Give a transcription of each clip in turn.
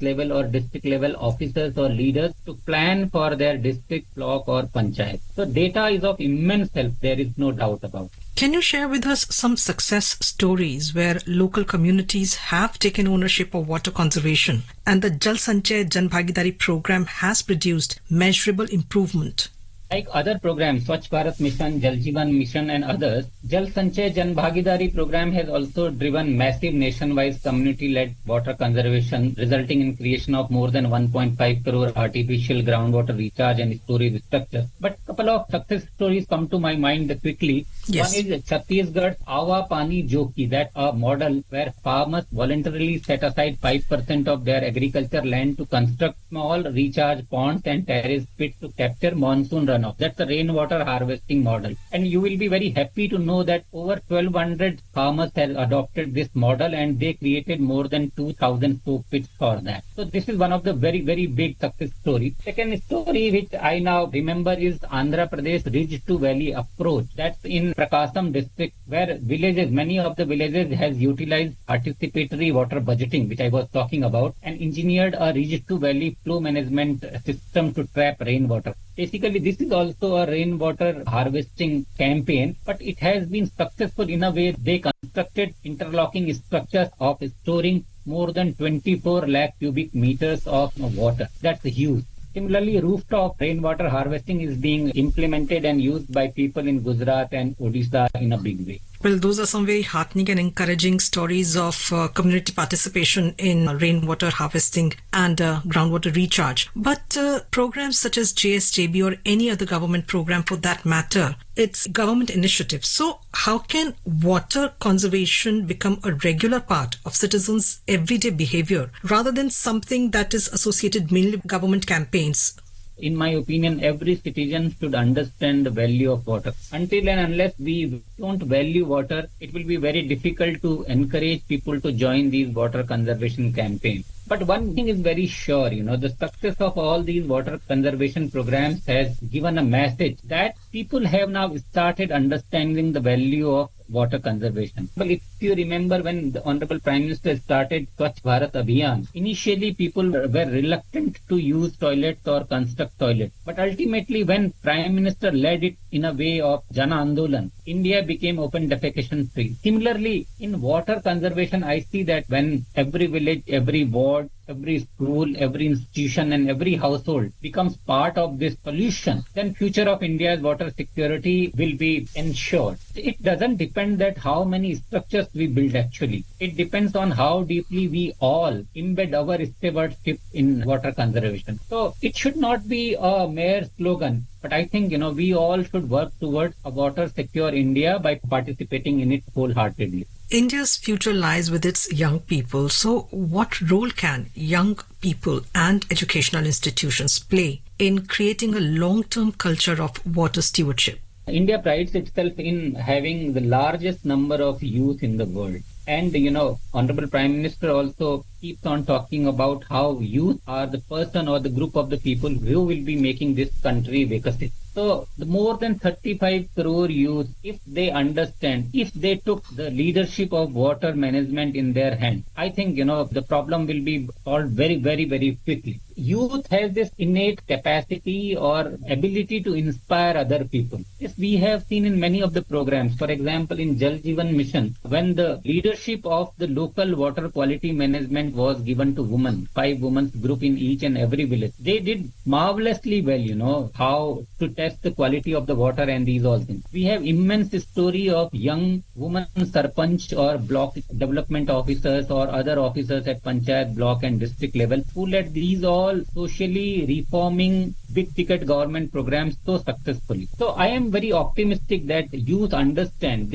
level or district level officers or leaders to plan for their district, block or panchayat. So data is of immense help, there is no doubt about it. Can you share with us some success stories where local communities have taken ownership of water conservation and the Jal Sanchay Jan Bhagidari program has produced measurable improvement? Like other programs, Swachh Bharat Mission, Jal Jeevan Mission and others, Jal Sanchay Jan Bhagidari program has also driven massive nationwide community-led water conservation, resulting in creation of more than 1.5 crore artificial groundwater recharge and storage structures. But a couple of success stories come to my mind quickly. Yes. One is Chhattisgarh's Awa Pani Joki, that's a model where farmers voluntarily set aside 5% of their agriculture land to construct small recharge ponds and terrace pits to capture monsoon runoff. That's a rainwater harvesting model. And you will be very happy to know that over 1,200 farmers have adopted this model and they created more than 2,000 soak pits for that. So this is one of the very, very big success stories. Second story which I now remember is Andhra Pradesh Ridge to Valley approach. That's in Prakasam district where villages, many of the villages has utilized participatory water budgeting, which I was talking about, and engineered a ridge to valley flow management system to trap rainwater. Basically, this is also a rainwater harvesting campaign, but it has been successful in a way. They constructed interlocking structures of storing more than 24 lakh cubic meters of water. That's huge. Similarly, rooftop rainwater harvesting is being implemented and used by people in Gujarat and Odisha in a big way. Well, those are some very heartening and encouraging stories of community participation in rainwater harvesting and groundwater recharge. But programs such as JSJB or any other government program for that matter, it's government initiative. So how can water conservation become a regular part of citizens' everyday behavior rather than something that is associated mainly with government campaigns? In my opinion, every citizen should understand the value of water. Until and unless we don't value water, it will be very difficult to encourage people to join these water conservation campaigns. But one thing is very sure, the success of all these water conservation programs has given a message that people have now started understanding the value of water conservation. But if you remember when the Honorable Prime Minister started Swachh Bharat Abhiyan, initially people were reluctant to use toilets or construct toilets. But ultimately when Prime Minister led it in a way of Jana Andolan, India became open defecation free. Similarly, in water conservation, I see that when every village, every ward, every school, every institution and every household becomes part of this solution, then future of India's water security will be ensured. It doesn't depend that how many structures we build actually. It depends on how deeply we all embed our stewardship in water conservation. So it should not be a mere slogan, but I think, we all should work towards a water secure India by participating in it wholeheartedly. India's future lies with its young people. So what role can young people and educational institutions play in creating a long-term culture of water stewardship? India prides itself in having the largest number of youth in the world. And, Honorable Prime Minister also keeps on talking about how youth are the person or the group of the people who will be making this country Vikasit. So, the more than 35 crore youth, if they understand, if they took the leadership of water management in their hand, I think, the problem will be solved very, very, very quickly. Youth has this innate capacity or ability to inspire other people. This we have seen in many of the programs. For example, in Jal Jeevan Mission, when the leadership of the local water quality management was given to women, 5 women's group in each and every village, they did marvelously well, how to test the quality of the water and these all things. We have immense story of young women sarpanch or block development officers or other officers at panchayat, block and district level who led these all socially reforming big ticket government programs so successfully. So I am very optimistic that youth understand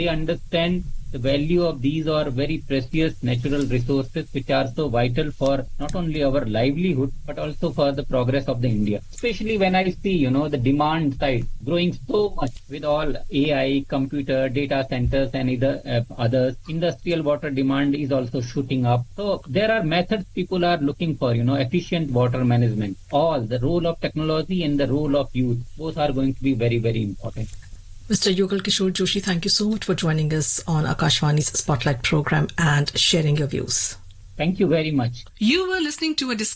the value of these are very precious natural resources which are so vital for not only our livelihood but also for the progress of the India. Especially when I see, the demand side growing so much with all AI, computer, data centers and others. Industrial water demand is also shooting up. So there are methods people are looking for, efficient water management. All the role of technology and the role of youth, both are going to be very, very important. Mr. Yugal Kishore Joshi, thank you so much for joining us on Akashvani's Spotlight program and sharing your views. Thank you very much. You were listening to a discussion